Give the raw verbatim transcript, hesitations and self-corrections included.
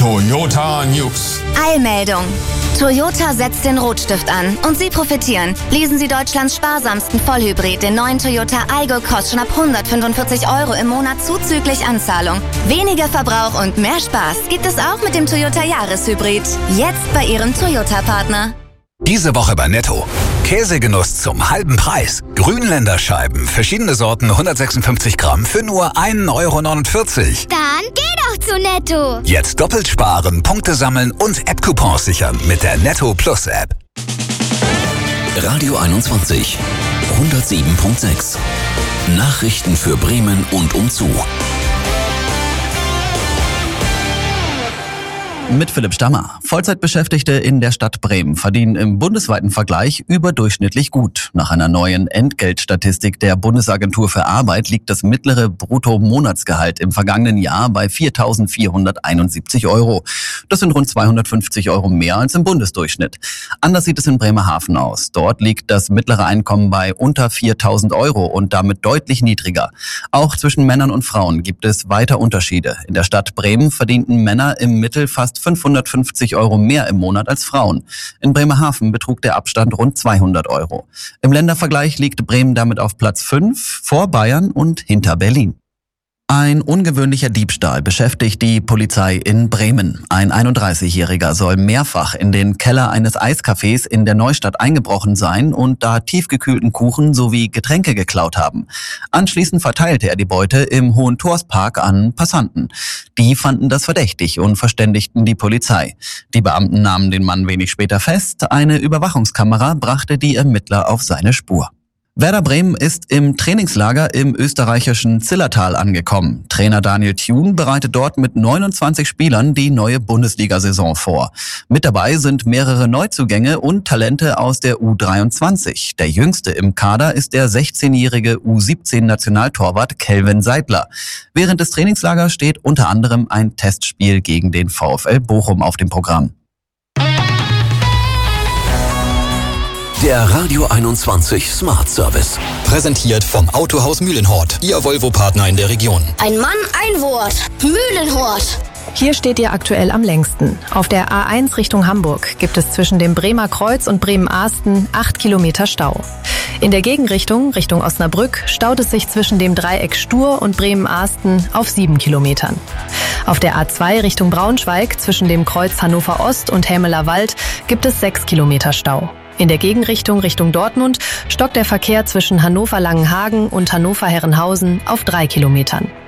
Toyota News. Eilmeldung. Toyota setzt den Rotstift an und Sie profitieren. Leasen Sie Deutschlands sparsamsten Vollhybrid, den neuen Toyota Aygo, kostet schon ab hundertfünfundvierzig Euro im Monat zuzüglich Anzahlung. Weniger Verbrauch und mehr Spaß gibt es auch mit dem Toyota Jahreshybrid. Jetzt bei Ihrem Toyota-Partner. Diese Woche bei Netto. Käsegenuss zum halben Preis. Grünländer Scheiben, verschiedene Sorten, hundertsechsundfünfzig Gramm für nur ein Euro neunundvierzig. Dann geh doch zu Netto. Jetzt doppelt sparen, Punkte sammeln und App-Coupons sichern mit der Netto Plus App. Radio einundzwanzig, hundertsieben Komma sechs. Nachrichten für Bremen und umzu. Mit Philipp Stammer. Vollzeitbeschäftigte in der Stadt Bremen verdienen im bundesweiten Vergleich überdurchschnittlich gut. Nach einer neuen Entgeltstatistik der Bundesagentur für Arbeit liegt das mittlere Bruttomonatsgehalt im vergangenen Jahr bei viertausendvierhunderteinundsiebzig Euro. Das sind rund zweihundertfünfzig Euro mehr als im Bundesdurchschnitt. Anders sieht es in Bremerhaven aus. Dort liegt das mittlere Einkommen bei unter viertausend Euro und damit deutlich niedriger. Auch zwischen Männern und Frauen gibt es weiter Unterschiede. In der Stadt Bremen verdienten Männer im Mittel fast fünfhundertfünfzig Euro mehr im Monat als Frauen. In Bremerhaven betrug der Abstand rund zweihundert Euro. Im Ländervergleich liegt Bremen damit auf Platz fünf, vor Bayern und hinter Berlin. Ein ungewöhnlicher Diebstahl beschäftigt die Polizei in Bremen. Ein einunddreißigjähriger soll mehrfach in den Keller eines Eiscafés in der Neustadt eingebrochen sein und da tiefgekühlten Kuchen sowie Getränke geklaut haben. Anschließend verteilte er die Beute im Hohentorspark an Passanten. Die fanden das verdächtig und verständigten die Polizei. Die Beamten nahmen den Mann wenig später fest. Eine Überwachungskamera brachte die Ermittler auf seine Spur. Werder Bremen ist im Trainingslager im österreichischen Zillertal angekommen. Trainer Daniel Thune bereitet dort mit neunundzwanzig Spielern die neue Bundesliga-Saison vor. Mit dabei sind mehrere Neuzugänge und Talente aus der U dreiundzwanzig. Der jüngste im Kader ist der sechzehnjährige U siebzehn-Nationaltorwart Kelvin Seidler. Während des Trainingslagers steht unter anderem ein Testspiel gegen den VfL Bochum auf dem Programm. Der Radio einundzwanzig Smart Service. Präsentiert vom Autohaus Mühlenhort, Ihr Volvo-Partner in der Region. Ein Mann, ein Wort. Mühlenhort. Hier steht ihr aktuell am längsten. Auf der A eins Richtung Hamburg gibt es zwischen dem Bremer Kreuz und Bremen-Ahsten acht Kilometer Stau. In der Gegenrichtung, Richtung Osnabrück, staut es sich zwischen dem Dreieck Stur und Bremen-Ahsten auf sieben Kilometern. Auf der A zwei Richtung Braunschweig zwischen dem Kreuz Hannover Ost und Hämeler Wald gibt es sechs Kilometer Stau. In der Gegenrichtung Richtung Dortmund stockt der Verkehr zwischen Hannover-Langenhagen und Hannover-Herrenhausen auf drei Kilometern.